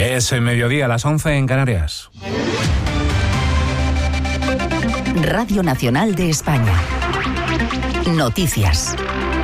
Es mediodía, a las 11 en Canarias. Radio Nacional de España. Noticias.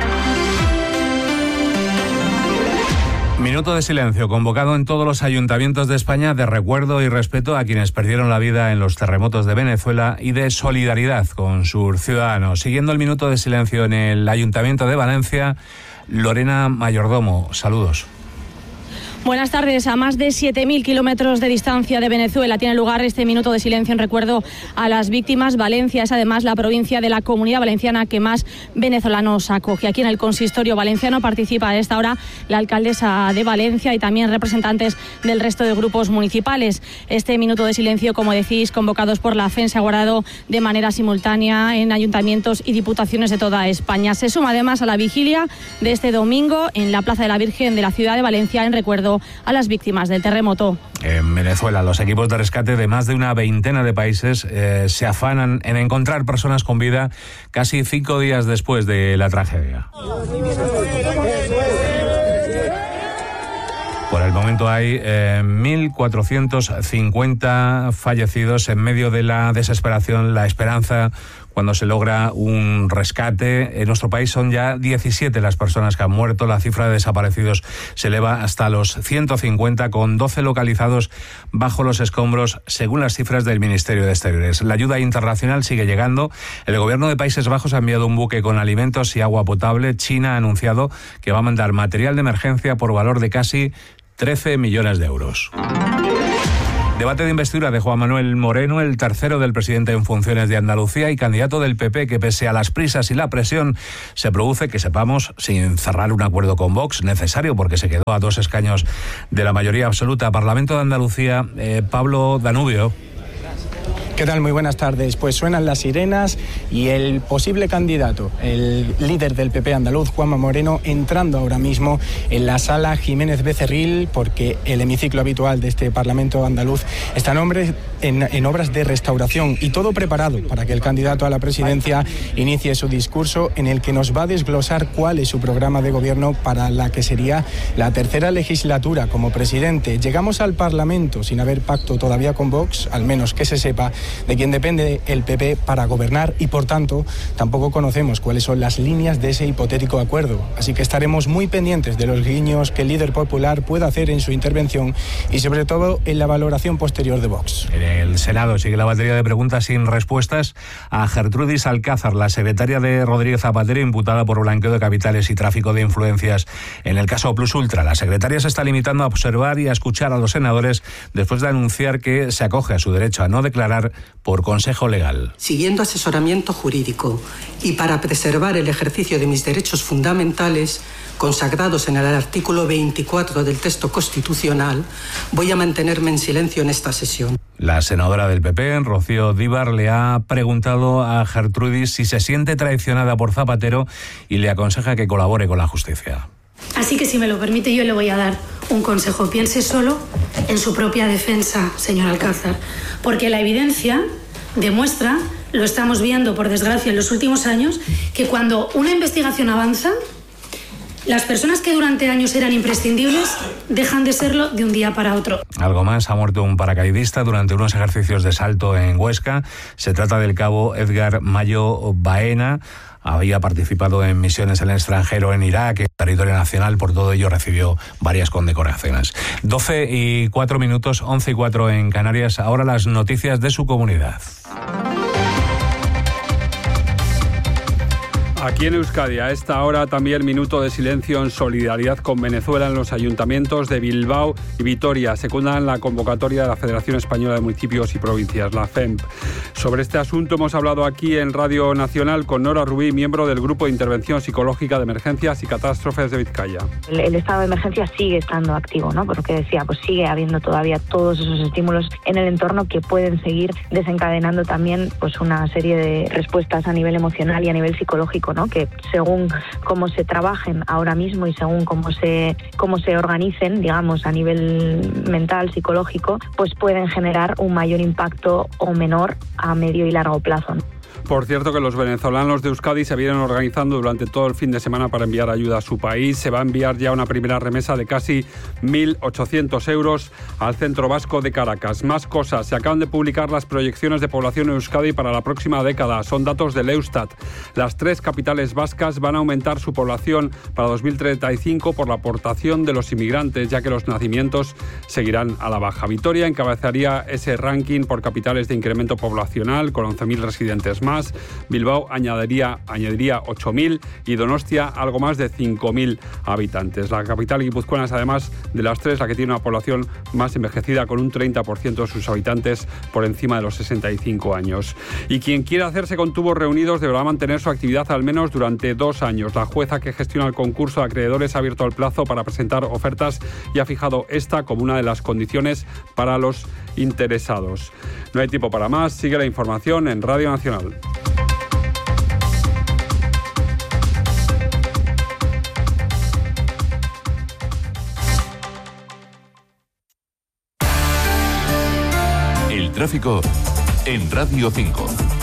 Minuto de silencio convocado en todos los ayuntamientos de España de recuerdo y respeto a quienes perdieron la vida en los terremotos de Venezuela y de solidaridad con sus ciudadanos. Siguiendo el minuto de silencio en el Ayuntamiento de Valencia, Lorena Mayordomo, saludos. Buenas tardes. A más de 7.000 kilómetros de distancia de Venezuela tiene lugar este minuto de silencio en recuerdo a las víctimas. Valencia es además la provincia de la Comunidad Valenciana que más venezolanos acoge. Aquí en el consistorio valenciano participa a esta hora la alcaldesa de Valencia y también representantes del resto de grupos municipales. Este minuto de silencio, como decís, convocados por la FEN, se ha guardado de manera simultánea en ayuntamientos y diputaciones de toda España. Se suma además a la vigilia de este domingo en la Plaza de la Virgen de la ciudad de Valencia en recuerdo a las víctimas del terremoto. En Venezuela, los equipos de rescate de más de una veintena de países se afanan en encontrar personas con vida casi 5 días después de la tragedia. Por el momento hay 1.450 fallecidos en medio de la desesperación, la esperanza cuando se logra un rescate. En nuestro país son ya 17 las personas que han muerto. La cifra de desaparecidos se eleva hasta los 150, con 12 localizados bajo los escombros, según las cifras del Ministerio de Exteriores. La ayuda internacional sigue llegando. El gobierno de Países Bajos ha enviado un buque con alimentos y agua potable. China ha anunciado que va a mandar material de emergencia por valor de casi 13 millones de euros. Debate de investidura de Juan Manuel Moreno, el tercero del presidente en funciones de Andalucía y candidato del PP, que pese a las prisas y la presión se produce, que sepamos, sin cerrar un acuerdo con Vox, necesario porque se quedó a 2 escaños de la mayoría absoluta. Parlamento de Andalucía, Pablo Danubio. ¿Qué tal? Muy buenas tardes. Pues suenan las sirenas y el posible candidato, el líder del PP andaluz, Juanma Moreno, entrando ahora mismo en la sala Jiménez Becerril, porque el hemiciclo habitual de este Parlamento andaluz está en obras de restauración, y todo preparado para que el candidato a la presidencia inicie su discurso, en el que nos va a desglosar cuál es su programa de gobierno para la que sería la tercera legislatura como presidente. Llegamos al Parlamento sin haber pacto todavía con Vox, al menos que se sepa, de quien depende el PP para gobernar, y por tanto tampoco conocemos cuáles son las líneas de ese hipotético acuerdo. Así que estaremos muy pendientes de los guiños que el líder popular pueda hacer en su intervención y sobre todo en la valoración posterior de Vox. En el Senado sigue la batería de preguntas sin respuestas a Gertrudis Alcázar, la secretaria de Rodríguez Zapatero, imputada por blanqueo de capitales y tráfico de influencias en el caso Plus Ultra. La secretaria se está limitando a observar y a escuchar a los senadores después de anunciar que se acoge a su derecho a no declarar por consejo legal. Siguiendo asesoramiento jurídico y para preservar el ejercicio de mis derechos fundamentales consagrados en el artículo 24 del texto constitucional, voy a mantenerme en silencio en esta sesión. La senadora del PP, Rocío Díbar, le ha preguntado a Gertrudis si se siente traicionada por Zapatero y le aconseja que colabore con la justicia. Así que, si me lo permite, yo le voy a dar un consejo. Piense solo en su propia defensa, señor Alcázar, porque la evidencia demuestra, lo estamos viendo por desgracia en los últimos años, que cuando una investigación avanza, las personas que durante años eran imprescindibles dejan de serlo de un día para otro. Algo más, ha muerto un paracaidista durante unos ejercicios de salto en Huesca. Se trata del cabo Edgar Mayo Baena. Había participado en misiones en el extranjero, en Irak, en territorio nacional. Por todo ello recibió varias condecoraciones. 12:04, 11:04 en Canarias. Ahora las noticias de su comunidad. Aquí en Euskadi, a esta hora también minuto de silencio en solidaridad con Venezuela en los ayuntamientos de Bilbao y Vitoria. Secundan la convocatoria de la Federación Española de Municipios y Provincias, la FEMP. Sobre este asunto hemos hablado aquí en Radio Nacional con Nora Rubí, miembro del Grupo de Intervención Psicológica de Emergencias y Catástrofes de Vizcaya. El estado de emergencia sigue estando activo, ¿no? Porque decía, pues sigue habiendo todavía todos esos estímulos en el entorno que pueden seguir desencadenando también pues una serie de respuestas a nivel emocional y a nivel psicológico, ¿no? Que según cómo se trabajen ahora mismo y según cómo se organicen, digamos, a nivel mental, psicológico, pues pueden generar un mayor impacto o menor a medio y largo plazo, ¿no? Por cierto, que los venezolanos de Euskadi se vienen organizando durante todo el fin de semana para enviar ayuda a su país. Se va a enviar ya una primera remesa de casi 1.800 euros al Centro Vasco de Caracas. Más cosas. Se acaban de publicar las proyecciones de población en Euskadi para la próxima década. Son datos del Eustat. Las 3 capitales vascas van a aumentar su población para 2035 por la aportación de los inmigrantes, ya que los nacimientos seguirán a la baja. Vitoria encabezaría ese ranking por capitales de incremento poblacional, con 11.000 residentes más. Bilbao añadiría 8.000 y Donostia algo más de 5.000 habitantes. La capital guipuzcoana es, además de las 3, la que tiene una población más envejecida, con un 30% de sus habitantes por encima de los 65 años. Y quien quiera hacerse con tubos reunidos deberá mantener su actividad al menos durante 2 años. La jueza que gestiona el concurso de acreedores ha abierto el plazo para presentar ofertas y ha fijado esta como una de las condiciones para los interesados. No hay tiempo para más. Sigue la información en Radio Nacional. El tráfico en Radio 5.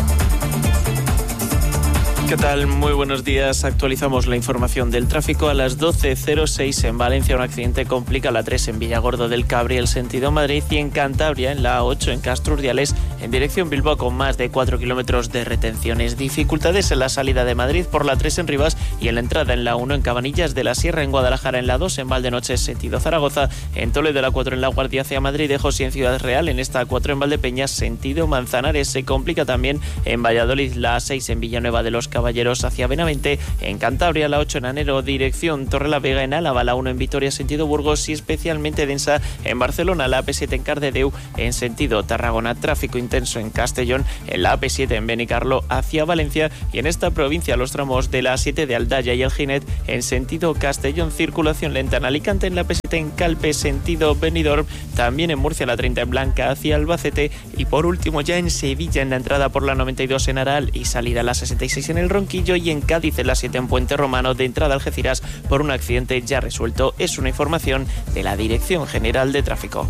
¿Qué tal? Muy buenos días. Actualizamos la información del tráfico. A las 12:06 en Valencia un accidente complica la 3 en Villargordo del Cabriel sentido Madrid y en Cantabria en la A8 en Castro Urdiales en dirección Bilbao con más de 4 kilómetros de retenciones. Dificultades en la salida de Madrid por la 3 en Rivas y en la entrada en la 1 en Cabanillas de la Sierra, en Guadalajara en la 2 en Valdenoches sentido Zaragoza, en Toledo la 4 en La Guardia hacia Madrid-Lejos y en Ciudad Real en esta 4 en Valdepeñas sentido Manzanares. Se complica también en Valladolid la 6 en Villanueva de los Caballeros hacia Benavente, en Cantabria la 8 en Anero dirección Torrelavega, en Álava la 1 en Vitoria sentido Burgos y especialmente densa en Barcelona la AP7 en Cardedeu en sentido Tarragona. Tráfico intenso en Castellón, en la AP7 en Benicarlo hacia Valencia y en esta provincia los tramos de la A7 de Aldaya y Alginet en sentido Castellón. Circulación lenta en Alicante, en la AP7 en Calpe sentido Benidorm, también en Murcia la 30 en Blanca hacia Albacete y por último ya en Sevilla en la entrada por la 92 en Aral y salida a la 66 en El Ronquillo y en Cádiz en la 7 en Puente Romano de entrada a Algeciras por un accidente ya resuelto. Es una información de la Dirección General de Tráfico.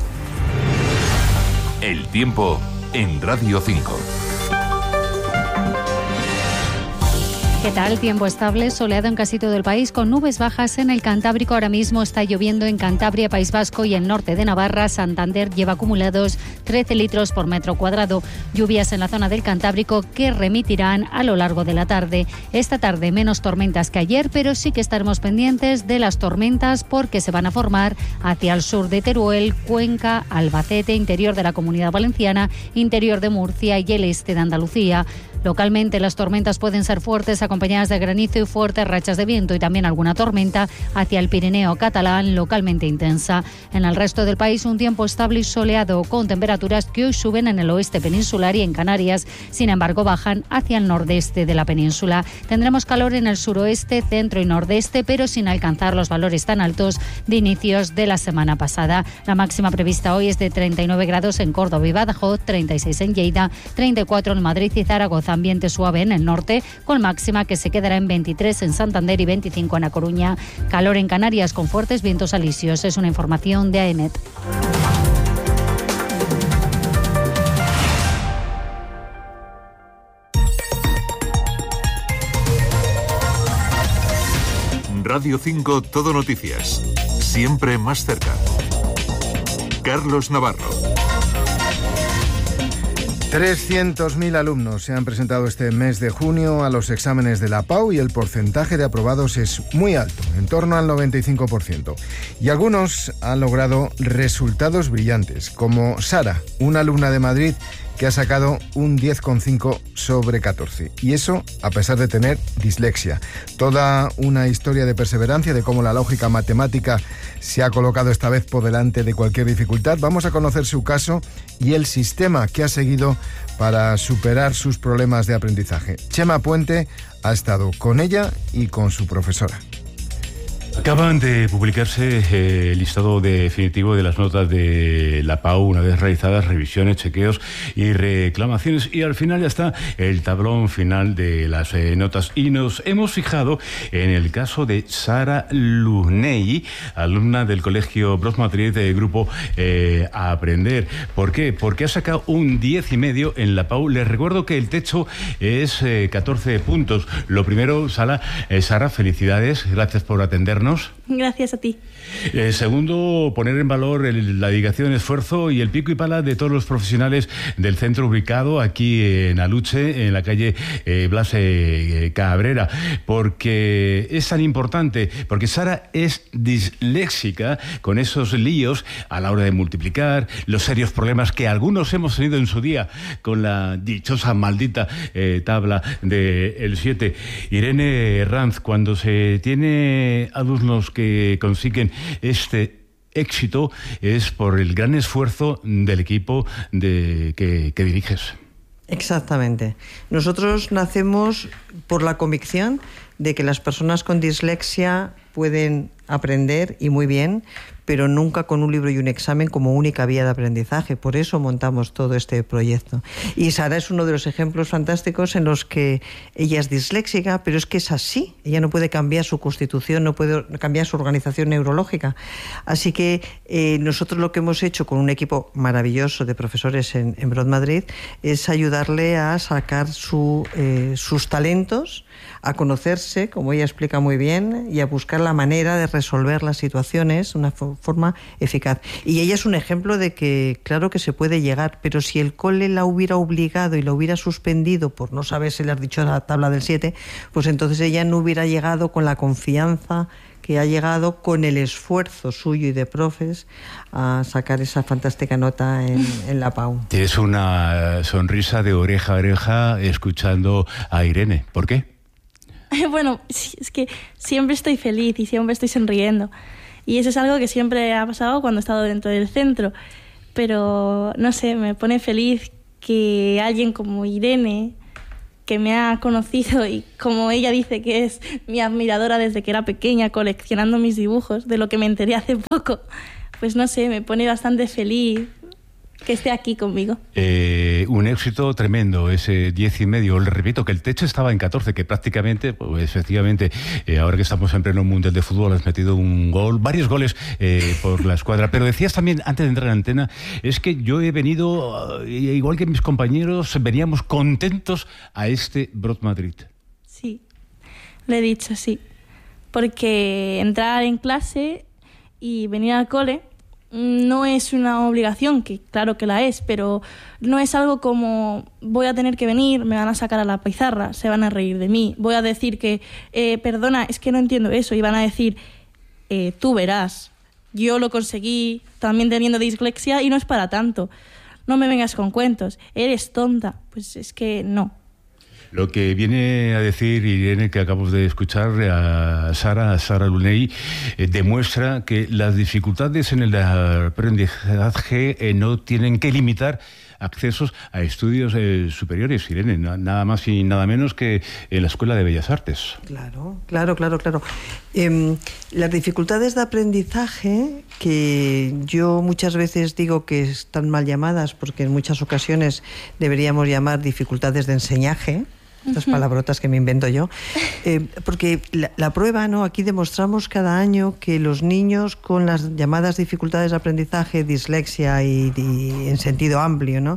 El tiempo en Radio 5. ¿Qué tal? Tiempo estable, soleado en casi todo el país, con nubes bajas en el Cantábrico. Ahora mismo está lloviendo en Cantabria, País Vasco y el norte de Navarra. Santander lleva acumulados 13 litros por metro cuadrado. Lluvias en la zona del Cantábrico que remitirán a lo largo de la tarde. Esta tarde menos tormentas que ayer, pero sí que estaremos pendientes de las tormentas porque se van a formar hacia el sur de Teruel, Cuenca, Albacete, interior de la Comunidad Valenciana, interior de Murcia y el este de Andalucía. Localmente las tormentas pueden ser fuertes, acompañadas de granizo y fuertes rachas de viento y también alguna tormenta hacia el Pirineo catalán, localmente intensa. En el resto del país un tiempo estable y soleado, con temperaturas que hoy suben en el oeste peninsular y en Canarias, sin embargo bajan hacia el nordeste de la península. Tendremos calor en el suroeste, centro y nordeste, pero sin alcanzar los valores tan altos de inicios de la semana pasada. La máxima prevista hoy es de 39 grados en Córdoba y Badajoz, 36 en Lleida, 34 en Madrid y Zaragoza. Ambiente suave en el norte, con máxima que se quedará en 23 en Santander y 25 en A Coruña. Calor en Canarias con fuertes vientos alisios. Es una información de AEMET. Radio 5 Todo Noticias. Siempre más cerca. Carlos Navarro. 300.000 alumnos se han presentado este mes de junio a los exámenes de la PAU y el porcentaje de aprobados es muy alto, en torno al 95%. Y algunos han logrado resultados brillantes, como Sara, una alumna de Madrid que ha sacado un 10,5 sobre 14. Y eso a pesar de tener dislexia. Toda una historia de perseverancia, de cómo la lógica matemática se ha colocado esta vez por delante de cualquier dificultad. Vamos a conocer su caso y el sistema que ha seguido para superar sus problemas de aprendizaje. Chema Puente ha estado con ella y con su profesora. Acaban de publicarse el listado definitivo de las notas de la PAU, una vez realizadas revisiones, chequeos y reclamaciones, y al final ya está el tablón final de las notas, y nos hemos fijado en el caso de Sara Luney, alumna del colegio Bros Madrid del grupo Aprender. ¿Por qué? Porque ha sacado un 10,5 en la PAU. Les recuerdo que el techo es 14 puntos. Lo primero, Sara, felicidades, gracias por atendernos. Gracias a ti. Segundo, poner en valor la dedicación, esfuerzo y el pico y pala de todos los profesionales del centro ubicado aquí en Aluche, en la calle Blas Cabrera, porque es tan importante, porque Sara es disléxica, con esos líos a la hora de multiplicar, los serios problemas que algunos hemos tenido en su día con la dichosa maldita tabla del 7. Irene Ranz, cuando se tiene alumnos que consiguen este éxito, es por el gran esfuerzo del equipo que diriges. Exactamente. Nosotros nacemos por la convicción de que las personas con dislexia pueden aprender, y muy bien, pero nunca con un libro y un examen como única vía de aprendizaje. Por eso montamos todo este proyecto. Y Sara es uno de los ejemplos fantásticos en los que ella es disléxica, pero es que es así. Ella no puede cambiar su constitución, no puede cambiar su organización neurológica. Así que nosotros lo que hemos hecho con un equipo maravilloso de profesores en Bros Madrid es ayudarle a sacar sus talentos, a conocerse, como ella explica muy bien, y a buscar la manera de resolver las situaciones de una forma eficaz. Y ella es un ejemplo de que, claro que se puede llegar, pero si el cole la hubiera obligado y la hubiera suspendido por no saber si le has dicho la tabla del 7, pues entonces ella no hubiera llegado con la confianza que ha llegado, con el esfuerzo suyo y de profes, a sacar esa fantástica nota en la PAU. Tienes una sonrisa de oreja a oreja escuchando a Irene. ¿Por qué? Bueno, es que siempre estoy feliz y siempre estoy sonriendo. Y eso es algo que siempre ha pasado cuando he estado dentro del centro. Pero, no sé, me pone feliz que alguien como Irene, que me ha conocido y como ella dice que es mi admiradora desde que era pequeña, coleccionando mis dibujos, de lo que me enteré hace poco, pues no sé, me pone bastante feliz que esté aquí conmigo. Un éxito tremendo, ese 10,5. Le repito que el techo estaba en 14, que prácticamente, pues efectivamente, ahora que estamos en pleno mundial de fútbol, has metido un gol, varios goles por la escuadra. Pero decías también, antes de entrar en la antena, es que yo he venido, igual que mis compañeros, veníamos contentos a este Bros Madrid. Sí, le he dicho sí. Porque entrar en clase y venir al cole no es una obligación, que claro que la es, pero no es algo como voy a tener que venir, me van a sacar a la pizarra, se van a reír de mí, voy a decir que perdona, es que no entiendo eso, y van a decir tú verás, yo lo conseguí también teniendo dislexia y no es para tanto, no me vengas con cuentos, eres tonta, pues es que no. Lo que viene a decir Irene, que acabamos de escuchar, a Sara Luney, demuestra que las dificultades en el aprendizaje no tienen que limitar accesos a estudios superiores, Irene, nada más y nada menos que en la Escuela de Bellas Artes. Claro. Las dificultades de aprendizaje, que yo muchas veces digo que están mal llamadas, porque en muchas ocasiones deberíamos llamar dificultades de enseñaje, estas palabrotas que me invento yo, porque la prueba, ¿no? Aquí demostramos cada año que los niños con las llamadas dificultades de aprendizaje, dislexia y en sentido amplio, ¿no?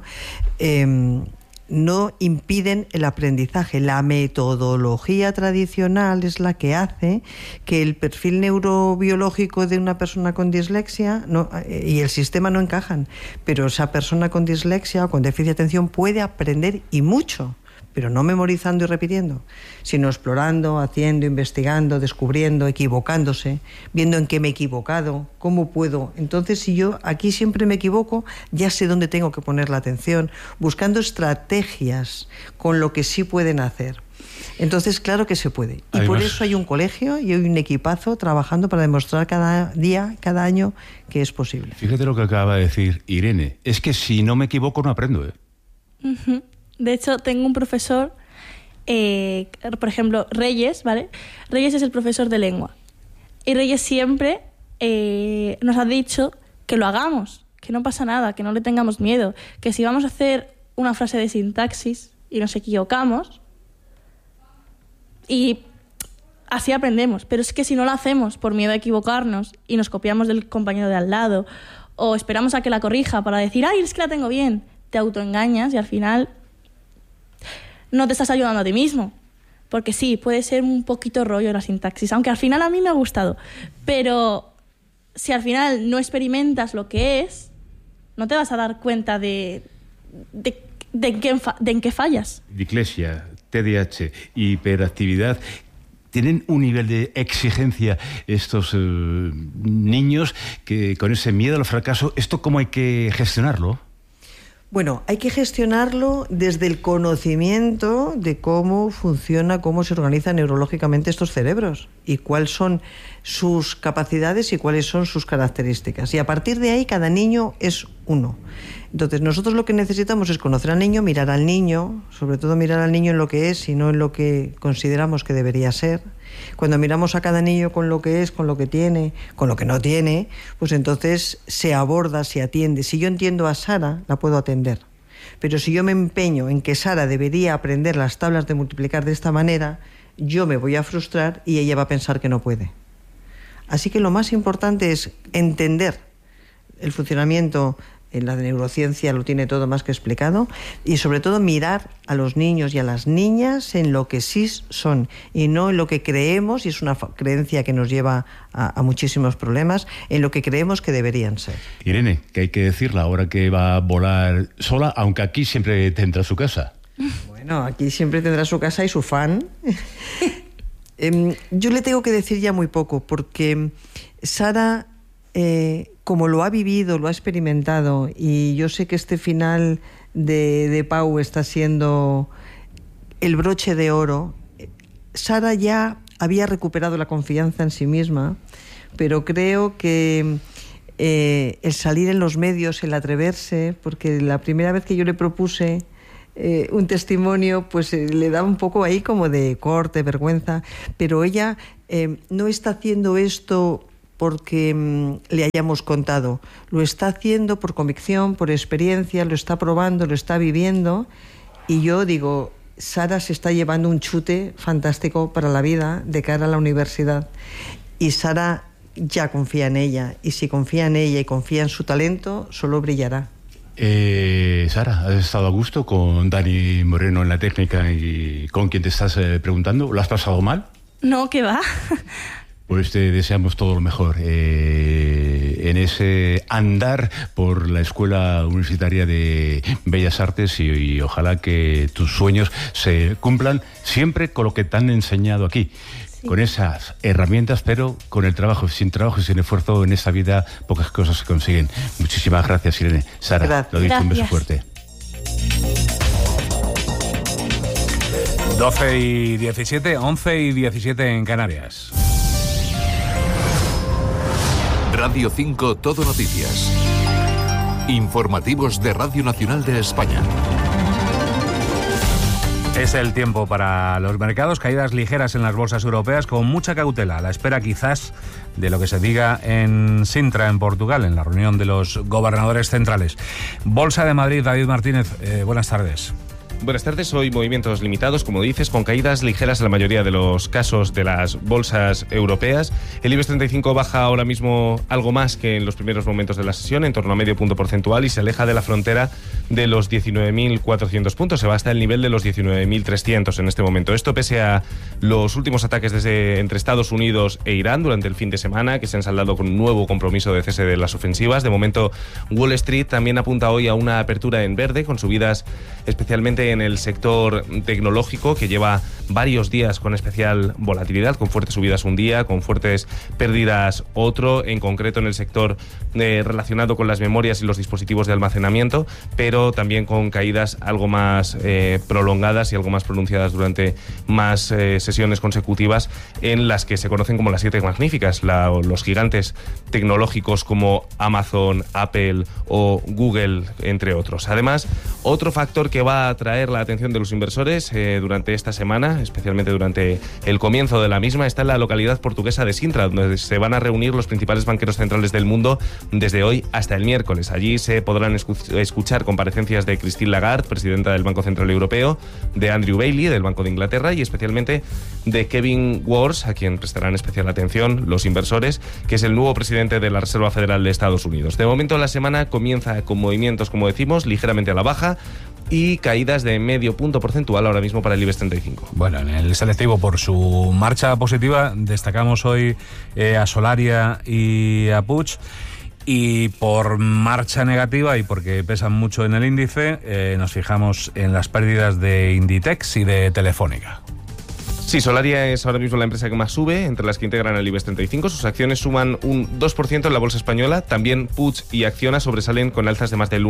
No impiden el aprendizaje. La metodología tradicional es la que hace que el perfil neurobiológico de una persona con dislexia y el sistema no encajan, pero esa persona con dislexia o con déficit de atención puede aprender, y mucho, pero no memorizando y repitiendo, sino explorando, haciendo, investigando, descubriendo, equivocándose, viendo en qué me he equivocado, cómo puedo. Entonces, si yo aquí siempre me equivoco, ya sé dónde tengo que poner la atención, buscando estrategias con lo que sí pueden hacer. Entonces, claro que se puede. Y además, por eso hay un colegio y hay un equipazo trabajando para demostrar cada día, cada año, que es posible. Fíjate lo que acaba de decir Irene. Es que si no me equivoco no aprendo, ¿eh? Uh-huh. De hecho, tengo un profesor, por ejemplo, Reyes, ¿vale? Reyes es el profesor de lengua. Y Reyes siempre nos ha dicho que lo hagamos, que no pasa nada, que no le tengamos miedo, que si vamos a hacer una frase de sintaxis y nos equivocamos, y así aprendemos. Pero es que si no lo hacemos por miedo a equivocarnos y nos copiamos del compañero de al lado o esperamos a que la corrija para decir, ¡ay, es que la tengo bien!, te autoengañas y al final no te estás ayudando a ti mismo. Porque sí, puede ser un poquito rollo la sintaxis, aunque al final a mí me ha gustado. Pero si al final no experimentas lo que es, no te vas a dar cuenta de en qué fallas. Dislexia, TDAH, hiperactividad. ¿Tienen un nivel de exigencia estos niños que con ese miedo al fracaso, esto cómo hay que gestionarlo? Bueno, hay que gestionarlo desde el conocimiento de cómo funciona, cómo se organizan neurológicamente estos cerebros y cuáles son sus capacidades y cuáles son sus características. Y a partir de ahí cada niño es uno. Entonces nosotros lo que necesitamos es conocer al niño, mirar al niño, sobre todo mirar al niño en lo que es y no en lo que consideramos que debería ser. Cuando miramos a cada niño con lo que es, con lo que tiene, con lo que no tiene, pues entonces se aborda, se atiende. Si yo entiendo a Sara, la puedo atender. Pero si yo me empeño en que Sara debería aprender las tablas de multiplicar de esta manera, yo me voy a frustrar y ella va a pensar que no puede. Así que lo más importante es entender el funcionamiento. En la neurociencia lo tiene todo más que explicado, y sobre todo mirar a los niños y a las niñas en lo que sí son y no en lo que creemos, y es una creencia que nos lleva a muchísimos problemas, en lo que creemos que deberían ser. Irene, que hay que decirla ahora que va a volar sola, aunque aquí siempre tendrá su casa. Bueno, aquí siempre tendrá su casa y su fan. Yo le tengo que decir ya muy poco, porque Sara, como lo ha vivido, lo ha experimentado, y yo sé que este final de Pau está siendo el broche de oro. Sara ya había recuperado la confianza en sí misma, pero creo que el salir en los medios, el atreverse, porque la primera vez que yo le propuse un testimonio, pues le daba un poco ahí como de corte, vergüenza, pero ella no está haciendo esto porque le hayamos contado, lo está haciendo por convicción, por experiencia, lo está probando, lo está viviendo, y yo digo, Sara se está llevando un chute fantástico para la vida de cara a la universidad, y Sara ya confía en ella, y si confía en ella y confía en su talento, solo brillará. Sara, ¿has estado a gusto con Dani Moreno en la técnica y con quien te estás preguntando? ¿Lo has pasado mal? No, ¿qué va? Pues te deseamos todo lo mejor en ese andar por la Escuela Universitaria de Bellas Artes y ojalá que tus sueños se cumplan siempre con lo que te han enseñado aquí. Sí. Con esas herramientas, pero con el trabajo. Sin trabajo y sin esfuerzo en esta vida pocas cosas se consiguen. Muchísimas gracias, Irene. Sara, gracias. Lo dicho, un beso fuerte. 12:17, 11:17 en Canarias. Radio 5 Todo Noticias. Informativos de Radio Nacional de España. Es el tiempo para los mercados, caídas ligeras en las bolsas europeas con mucha cautela, a la espera quizás de lo que se diga en Sintra, en Portugal, en la reunión de los gobernadores centrales. Bolsa de Madrid, David Martínez, buenas tardes. Buenas tardes. Hoy movimientos limitados, como dices, con caídas ligeras en la mayoría de los casos de las bolsas europeas. El IBEX 35 baja ahora mismo algo más que en los primeros momentos de la sesión, en torno a medio punto porcentual, y se aleja de la frontera de los 19.400 puntos. Se va hasta el nivel de los 19.300 en este momento. Esto pese a los últimos ataques entre Estados Unidos e Irán durante el fin de semana, que se han saldado con un nuevo compromiso de cese de las ofensivas. De momento, Wall Street también apunta hoy a una apertura en verde, con subidas especialmente en el sector tecnológico, que lleva varios días con especial volatilidad, con fuertes subidas un día, con fuertes pérdidas otro, en concreto en el sector relacionado con las memorias y los dispositivos de almacenamiento, pero también con caídas algo más prolongadas y algo más pronunciadas durante más sesiones consecutivas, en las que se conocen como las 7 magníficas, los gigantes tecnológicos como Amazon, Apple o Google, entre otros. Además, otro factor que va a atraer atraer la atención de los inversores durante esta semana, especialmente durante el comienzo de la misma, está en la localidad portuguesa de Sintra, donde se van a reunir los principales banqueros centrales del mundo desde hoy hasta el miércoles. Allí se podrán escuchar comparecencias de Christine Lagarde, presidenta del Banco Central Europeo, de Andrew Bailey, del Banco de Inglaterra, y especialmente de Kevin Warsh, a quien prestarán especial atención los inversores, que es el nuevo presidente de la Reserva Federal de Estados Unidos. De momento la semana comienza con movimientos, como decimos, ligeramente a la baja y caídas de medio punto porcentual ahora mismo para el IBEX 35. Bueno, en el selectivo, por su marcha positiva, destacamos hoy a Solaria y a Puig. Y por marcha negativa y porque pesan mucho en el índice, nos fijamos en las pérdidas de Inditex y de Telefónica. Sí, Solaria es ahora mismo la empresa que más sube, entre las que integran el IBEX 35. Sus acciones suman un 2% en la bolsa española. También Puig y Acciona sobresalen con alzas de más del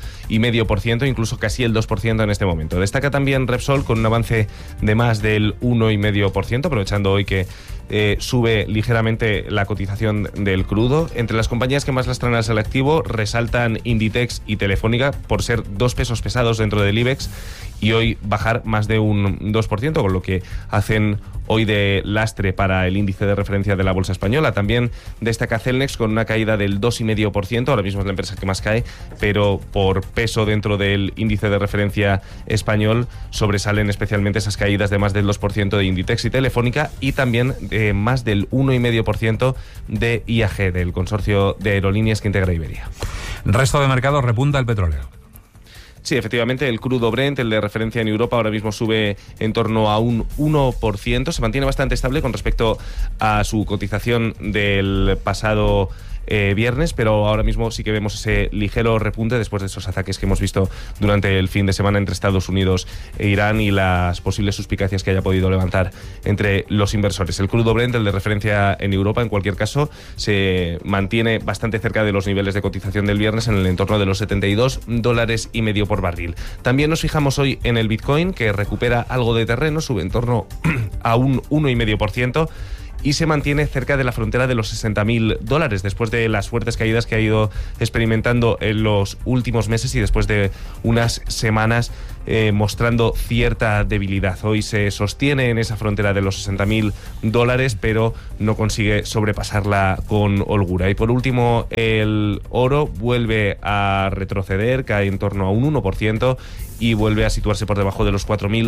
1,5%, incluso casi el 2% en este momento. Destaca también Repsol con un avance de más del 1,5%, aprovechando hoy que sube ligeramente la cotización del crudo. Entre las compañías que más lastran al selectivo resaltan Inditex y Telefónica por ser dos pesos pesados dentro del IBEX y hoy bajar más de un 2%, con lo que hacen hoy de lastre para el índice de referencia de la bolsa española. También destaca Celnex con una caída del 2,5%, ahora mismo es la empresa que más cae, pero por peso dentro del índice de referencia español sobresalen especialmente esas caídas de más del 2% de Inditex y Telefónica, y también de más del 1,5% de IAG, del consorcio de aerolíneas que integra Iberia. Resto de mercado, repunta el petróleo. Sí, efectivamente, el crudo Brent, el de referencia en Europa, ahora mismo sube en torno a un 1%. Se mantiene bastante estable con respecto a su cotización del pasado viernes, pero ahora mismo sí que vemos ese ligero repunte después de esos ataques que hemos visto durante el fin de semana entre Estados Unidos e Irán y las posibles suspicacias que haya podido levantar entre los inversores. El crudo Brent, el de referencia en Europa, en cualquier caso, se mantiene bastante cerca de los niveles de cotización del viernes, en el entorno de los $72.50 por barril. También nos fijamos hoy en el Bitcoin, que recupera algo de terreno, sube en torno a un 1,5%. Y se mantiene cerca de la frontera de los $60.000 después de las fuertes caídas que ha ido experimentando en los últimos meses y después de unas semanas mostrando cierta debilidad. Hoy se sostiene en esa frontera de los $60.000, pero no consigue sobrepasarla con holgura. Y por último, el oro vuelve a retroceder, cae en torno a un 1% y vuelve a situarse por debajo de los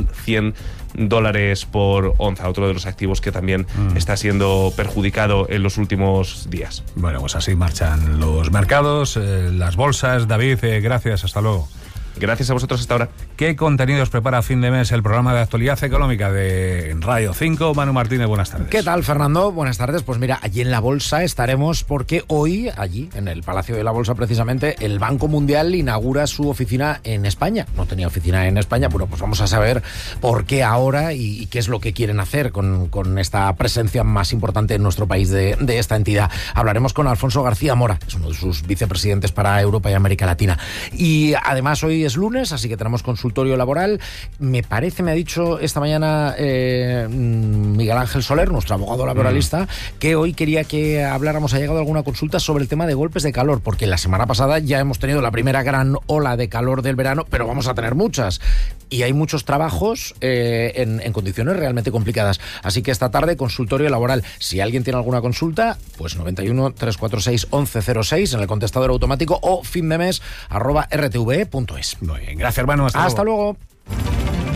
$4.100 por onza, otro de los activos que también está siendo perjudicado en los últimos días. Bueno, pues así marchan los mercados, las bolsas. David, gracias, hasta luego. Gracias a vosotros, hasta ahora. ¿Qué contenidos prepara a fin de mes el programa de actualidad económica de Radio 5? Manu Martínez, buenas tardes. ¿Qué tal, Fernando? Buenas tardes. Pues mira, allí en la Bolsa estaremos porque hoy, allí, en el Palacio de la Bolsa precisamente, el Banco Mundial inaugura su oficina en España. No tenía oficina en España. Bueno, pues vamos a saber por qué ahora y qué es lo que quieren hacer con esta presencia más importante en nuestro país de esta entidad. Hablaremos con Alfonso García Mora, es uno de sus vicepresidentes para Europa y América Latina. Y además hoy es lunes, así que tenemos consultorio laboral. Me ha dicho esta mañana Miguel Ángel Soler, nuestro abogado laboralista, que hoy quería que habláramos, ha llegado alguna consulta sobre el tema de golpes de calor, porque la semana pasada ya hemos tenido la primera gran ola de calor del verano, pero vamos a tener muchas. Y hay muchos trabajos en condiciones realmente complicadas. Así que esta tarde, consultorio laboral. Si alguien tiene alguna consulta, pues 91-346-1106 en el contestador automático o findemes@rtve.es. Muy bien, gracias, hermano. Hasta luego.